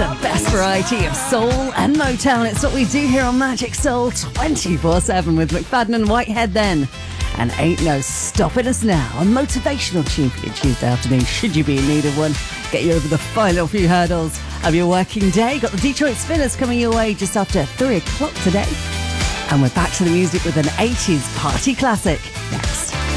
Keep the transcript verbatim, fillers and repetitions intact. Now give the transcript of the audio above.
The best variety of soul and Motown. It's what we do here on Magic Soul twenty-four seven with McFadden and Whitehead then. And Ain't No Stopping Us Now, a motivational tune for your Tuesday afternoon, should you be in need of one. Get you over the final few hurdles of your working day. Got the Detroit Spinners coming your way just after three o'clock today. And we're back to the music with an eighties party classic next.